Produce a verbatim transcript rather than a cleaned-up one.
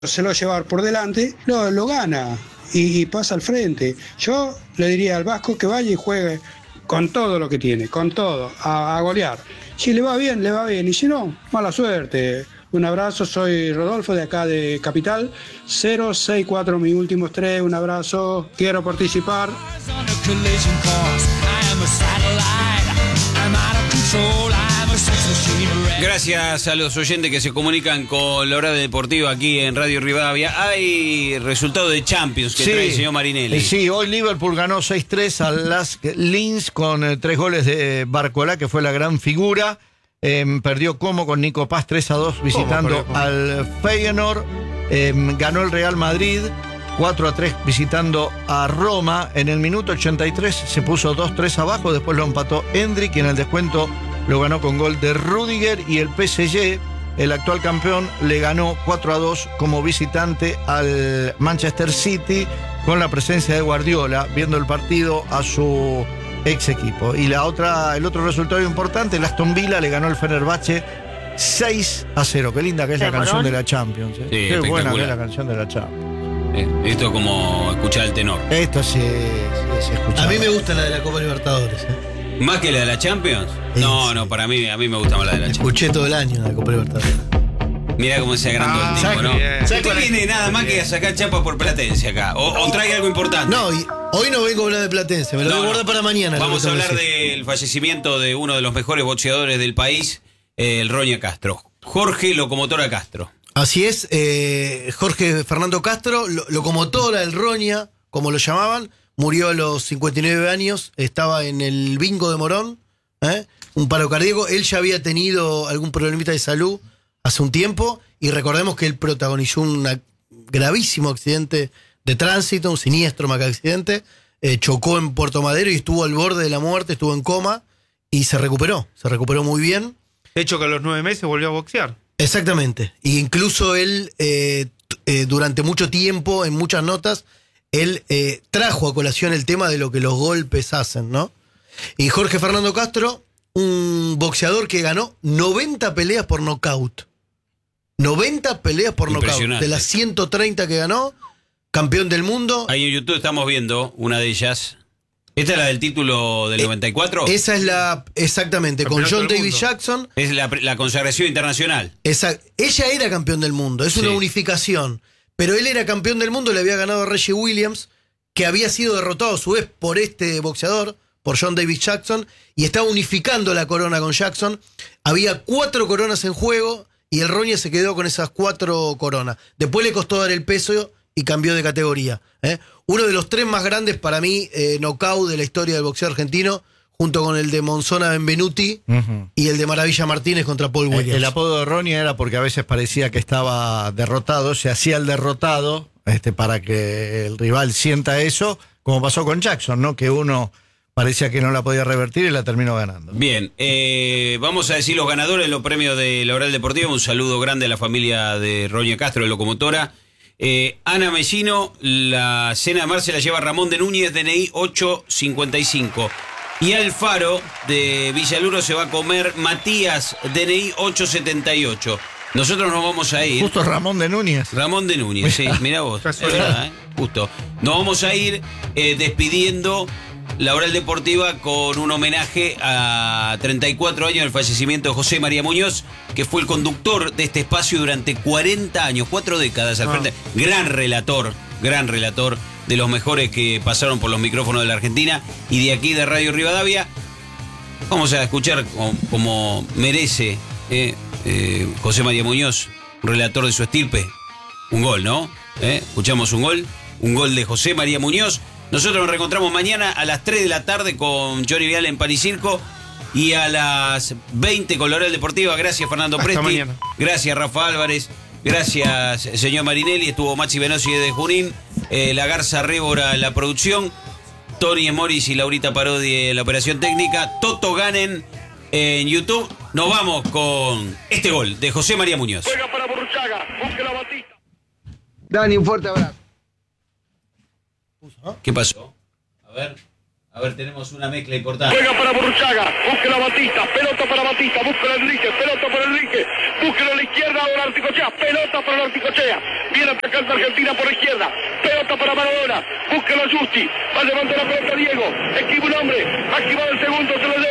se lo va a llevar por delante, lo, lo gana y, y pasa al frente. Yo le diría al Vasco que vaya y juegue con todo lo que tiene, con todo, a, a golear. Si le va bien, le va bien, y si no, mala suerte. Un abrazo, soy Rodolfo de acá de Capital, cero seis cuatro mis últimos tres, un abrazo, quiero participar. Gracias a los oyentes que se comunican con la hora deportiva aquí en Radio Rivadavia. Hay resultado de Champions que sí, trae el señor Marinelli. Sí, hoy Liverpool ganó seis tres al Lask Linz con eh, tres goles de Barcola, que fue la gran figura. Eh, perdió como con Nico Paz tres a dos visitando al Feyenoord. Eh, ganó el Real Madrid cuatro a tres visitando a Roma. En el minuto ochenta y tres se puso dos tres abajo. Después lo empató Endrick y en el descuento lo ganó con gol de Rudiger. Y el P S G, el actual campeón, le ganó cuatro a dos como visitante al Manchester City con la presencia de Guardiola, viendo el partido a su ex equipo. Y la otra, el otro resultado importante, el Aston Villa le ganó al Fenerbahce seis a cero. Qué linda que es la canción de la Champions. ¿eh? Sí, qué buena que es la canción de la Champions. Eh, esto es como escuchar el tenor. Esto sí, sí se escucha. A mí me gusta la de la Copa Libertadores. ¿eh? ¿Más que la de la Champions? Sí, no, sí. no, para mí, a mí me gusta más la de la Champions. Escuché todo el año la Copa Libertadores. Mirá cómo se agrandó Ah, el tipo, ¿no? bien. Usted viene nada más que a sacar chapa por Platense acá. O, o trae algo importante. No, y hoy no vengo a hablar de Platense, me lo No, voy a guardar no. para mañana. Vamos a lo que hablar tengo que decir. del fallecimiento de uno de los mejores boxeadores del país, eh, el Roña Castro. Jorge Locomotora Castro. Así es, eh, Jorge Fernando Castro, lo- locomotora del Roña, como lo llamaban, murió a los cincuenta y nueve años, estaba en el bingo de Morón, ¿eh? un paro cardíaco. Él ya había tenido algún problemita de salud hace un tiempo y recordemos que él protagonizó un gravísimo accidente de tránsito, un siniestro macro accidente, eh, chocó en Puerto Madero y estuvo al borde de la muerte, estuvo en coma y se recuperó, se recuperó muy bien. De hecho, que a los nueve meses volvió a boxear. Exactamente. Y incluso él, eh, t- eh, durante mucho tiempo, en muchas notas, él eh, trajo a colación el tema de lo que los golpes hacen, ¿no? Y Jorge Fernando Castro, un boxeador que ganó noventa peleas por nocaut. noventa peleas por nocaut. Impresionante. De las ciento treinta que ganó, campeón del mundo. Ahí en YouTube estamos viendo una de ellas. ¿Esta es la del título del Eh, noventa y cuatro? Esa es la, exactamente, con Campeonato John del David mundo. Jackson. Es la, la consagración internacional. Esa, ella era campeón del mundo, es Sí. una unificación. Pero él era campeón del mundo, le había ganado a Reggie Williams, que había sido derrotado a su vez por este boxeador, por John David Jackson, y estaba unificando la corona con Jackson. Había cuatro coronas en juego y el Roña se quedó con esas cuatro coronas. Después le costó dar el peso y cambió de categoría. ¿eh? Uno de los tres más grandes para mí, eh, knockout de la historia del boxeo argentino, junto con el de Monzona Benvenuti Uh-huh. y el de Maravilla Martínez contra Paul Williams. El, el apodo de Ronnie era porque a veces parecía que estaba derrotado, se hacía el derrotado este, para que el rival sienta eso, como pasó con Jackson, ¿no? Que uno parecía que no la podía revertir y la terminó ganando. Bien, eh, vamos a decir los ganadores de los premios de la Oral Deportiva. Un saludo grande a la familia de Roña Castro, de Locomotora. Eh, Ana Mellino, la cena de mar se la lleva Ramón de Núñez, D N I ocho cincuenta y cinco. Y Alfaro de Villaluro se va a comer Matías, D N I ocho setenta y ocho. Nosotros nos vamos a ir. Justo Ramón de Núñez. Ramón de Núñez, sí, mirá vos. Es verdad, ¿eh? Justo. Nos vamos a ir eh, despidiendo la Oral Deportiva con un homenaje a treinta y cuatro años del fallecimiento de José María Muñoz, que fue el conductor de este espacio durante cuarenta años, cuatro décadas al frente. Gran relator, gran relator de los mejores que pasaron por los micrófonos de la Argentina y de aquí de Radio Rivadavia. Vamos a escuchar como, como merece eh, eh, José María Muñoz, un relator de su estirpe. Un gol, ¿no? ¿Eh? Escuchamos un gol, un gol de José María Muñoz. Nosotros nos reencontramos mañana a las tres de la tarde con Johnny Vial en Pan y Circo y a las veinte con la Oral Deportiva. Gracias, Fernando Hasta Presti. mañana. Gracias, Rafa Álvarez. Gracias, señor Marinelli. Estuvo Maxi Venosi de Junín, eh, La Garza Révora en la producción, Tony Morris y Laurita Parodi en la operación técnica, Toto Ganen en YouTube. Nos vamos con este gol de José María Muñoz. Juega para Burruchaga, busque la batita. Dani, un fuerte abrazo. ¿Qué pasó? A ver. A ver, tenemos una mezcla importante. Juega para Burruchaga, búsquelo a Batista, pelota para Batista, búsquelo a Enrique, pelota para Enrique, búsquelo a la izquierda, ahora Articochea, pelota para Articochea, viene atacando Argentina por la izquierda, pelota para Maradona, búsquelo a Justi, va a levantar la pelota Diego, esquiva un hombre, activado el segundo, se lo lleva.